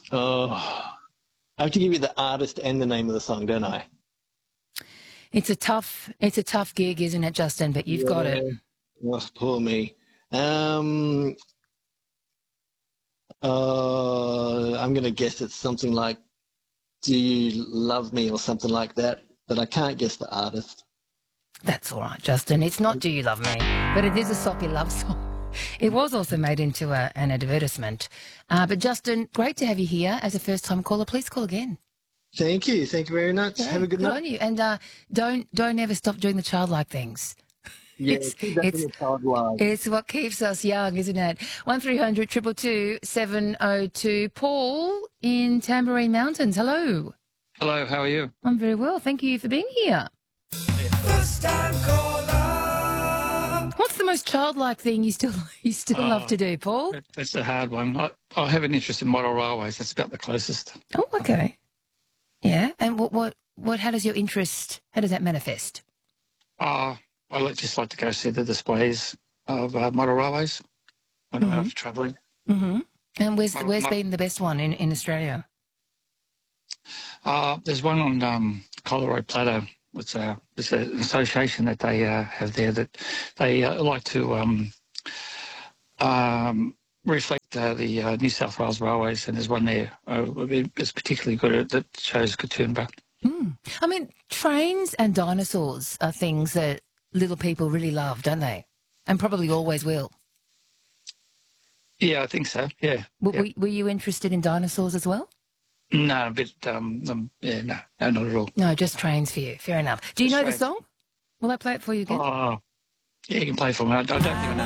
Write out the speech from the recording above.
Oh, I have to give you the artist and the name of the song, don't I? It's a tough gig, isn't it, Justin? But you've got it. Oh, poor me. I'm going to guess it's something like "Do You Love Me" or something like that, but I can't guess the artist. That's all right, Justin. It's not "Do You Love Me," but it is a soppy love song. It was also made into an advertisement. But Justin, great to have you here as a first-time caller. Please call again. Thank you. Thank you very much. Yeah, Have a good good night. on you. And don't ever stop doing the childlike things. Yeah, It's keep that it's little child alive. it's what keeps us young, isn't it? 1300 222 702. Paul in Tambourine Mountains. Hello. Hello, how are you? I'm very well. Thank you for being here. First time caller. What's the most childlike thing you still love to do, Paul? That's a hard one. I have an interest in model railways. That's about the closest. Oh, okay. Yeah. And how does your interest, how does that manifest? Just like to go see the displays of model railways when I'm out travelling. Mm-hmm. And where's My- been the best one in Australia? There's one on Colorado Plateau. It's an association that they have there that they like to reflect the New South Wales railways, and there's one there. It's particularly good that shows Katoomba. I mean, trains and dinosaurs are things that little people really love, don't they? And probably always will. Yeah, I think so. Yeah. Were you interested in dinosaurs as well? No, a bit. No, not at all. No, just trains for you. Fair enough. Do you Just know the trains. song? Will I play it for you again? Oh, yeah, you can play for me. I don't think I know.